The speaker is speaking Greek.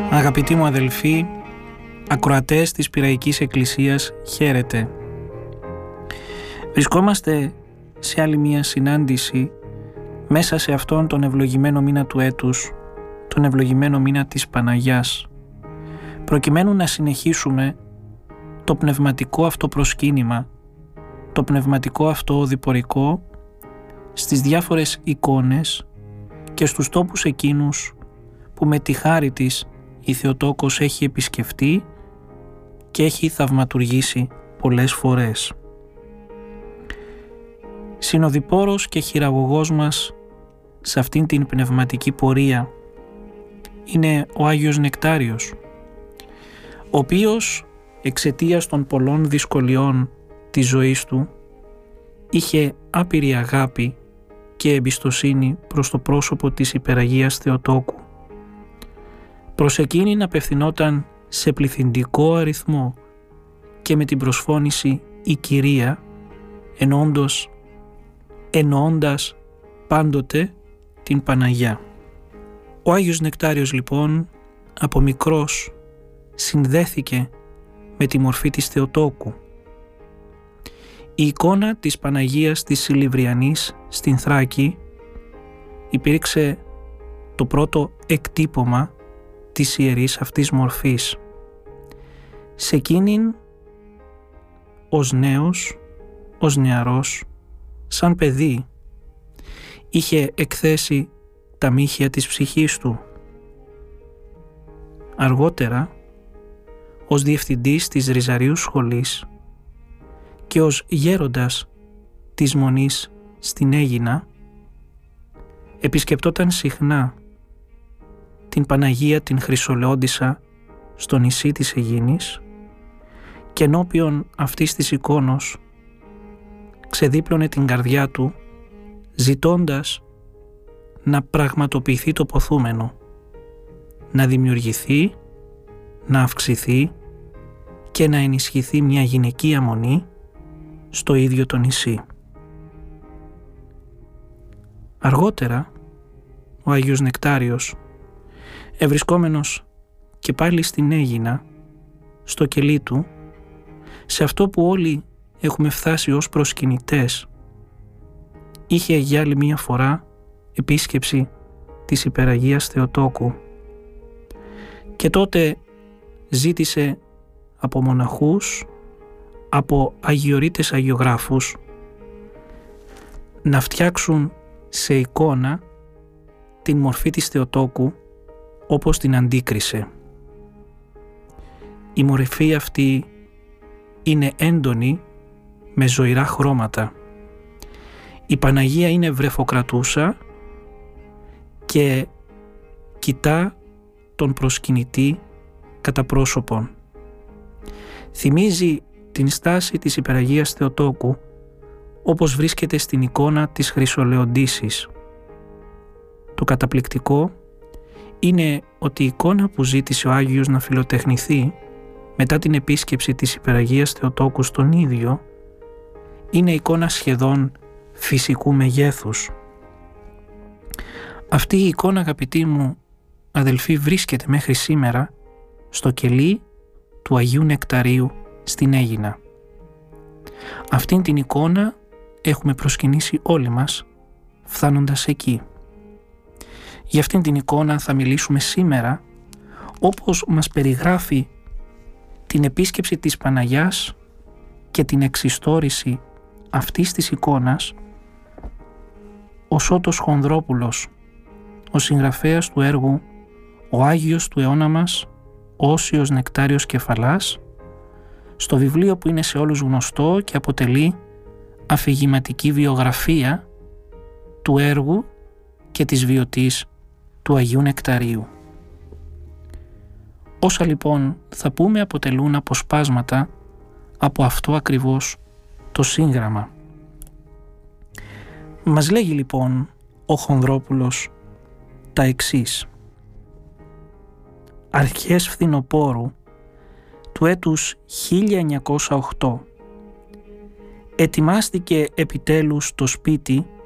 Αγαπητοί μου αδελφοί, ακροατές της Πειραϊκής Εκκλησίας, χαίρετε. Βρισκόμαστε σε άλλη μια συνάντηση μέσα σε αυτόν τον ευλογημένο μήνα του έτους, τον ευλογημένο μήνα της Παναγιάς, προκειμένου να συνεχίσουμε το πνευματικό αυτό προσκύνημα, το πνευματικό αυτό οδηπορικό στις διάφορες εικόνες και στους τόπους εκείνους που με τη χάρη της η Θεοτόκος έχει επισκεφτεί και έχει θαυματουργήσει πολλές φορές. Συνοδοιπόρος και χειραγωγός μας σε αυτήν την πνευματική πορεία είναι ο Άγιος Νεκτάριος, ο οποίος εξαιτίας των πολλών δυσκολιών της ζωής του είχε άπειρη αγάπη και εμπιστοσύνη προς το πρόσωπο της Υπεραγίας Θεοτόκου. Προς εκείνην απευθυνόταν σε πληθυντικό αριθμό και με την προσφώνηση «Η Κυρία», εννοώντας πάντοτε την Παναγιά. Ο Άγιος Νεκτάριος λοιπόν από μικρός συνδέθηκε με τη μορφή της Θεοτόκου. Η εικόνα της Παναγίας της Σιλιβριανής στην Θράκη υπήρξε το πρώτο εκτύπωμα της ιερής αυτής μορφής. Σε εκείνην ως νέος, ως νεαρός, σαν παιδί, είχε εκθέσει τα μύχια της ψυχής του. Αργότερα, ως διευθυντής της Ριζαρίου Σχολής και ως γέροντας της Μονής στην Αίγινα, επισκεπτόταν συχνά την Παναγία την Χρυσολεόντισσα στο νησί της Αιγίνης και ενώπιον αυτής της εικόνος ξεδίπλωνε την καρδιά του ζητώντας να πραγματοποιηθεί το ποθούμενο, να δημιουργηθεί, να αυξηθεί και να ενισχυθεί μια γυναικεία μονή στο ίδιο το νησί. Αργότερα, ο Άγιος Νεκτάριος, ευρισκόμενος και πάλι στην Αίγινα, στο κελί του, σε αυτό που όλοι έχουμε φτάσει ως προσκυνητές, είχε για άλλη μία φορά επίσκεψη της Υπεραγίας Θεοτόκου και τότε ζήτησε από μοναχούς, από αγιορείτες αγιογράφους να φτιάξουν σε εικόνα την μορφή της Θεοτόκου όπως την αντίκρισε. Η μορφή αυτή είναι έντονη με ζωηρά χρώματα. Η Παναγία είναι βρεφοκρατούσα και κοιτά τον προσκυνητή κατά πρόσωπον. Θυμίζει την στάση της Υπεραγίας Θεοτόκου όπως βρίσκεται στην εικόνα της Χρυσολεοντίσσης. Το καταπληκτικό είναι ότι η εικόνα που ζήτησε ο Άγιος να φιλοτεχνηθεί μετά την επίσκεψη της Υπεραγίας Θεοτόκου στον ίδιο είναι εικόνα σχεδόν φυσικού μεγέθους. Αυτή η εικόνα, αγαπητοί μου αδελφοί, βρίσκεται μέχρι σήμερα στο κελί του Αγίου Νεκταρίου στην Αίγινα. Αυτήν την εικόνα έχουμε προσκυνήσει όλοι μας φτάνοντας εκεί. Για αυτήν την εικόνα θα μιλήσουμε σήμερα, όπως μας περιγράφει την επίσκεψη της Παναγιάς και την εξιστόρηση αυτής της εικόνας ο Σώτος Χονδρόπουλος, ο συγγραφέας του έργου «Ο Άγιος του αιώνα μας, Όσιος Νεκτάριος Κεφαλάς», στο βιβλίο που είναι σε όλους γνωστό και αποτελεί αφηγηματική βιογραφία του έργου και της βιωτής του Αγίου Νεκταρίου. Όσα λοιπόν θα πούμε αποτελούν αποσπάσματα από αυτό ακριβώς το σύγγραμμα. Μας λέγει λοιπόν ο Χονδρόπουλος τα εξής. Αρχές φθινοπόρου του έτους 1908 ετοιμάστηκε επιτέλους το σπίτι